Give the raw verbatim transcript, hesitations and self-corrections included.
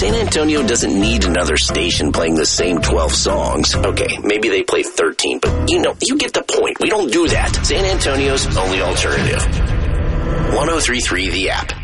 San Antonio doesn't need another station playing the same twelve songs. Okay, maybe they play thirteen, but you know, you get the point. We don't do that. San Antonio's only alternative. one oh three point three The App.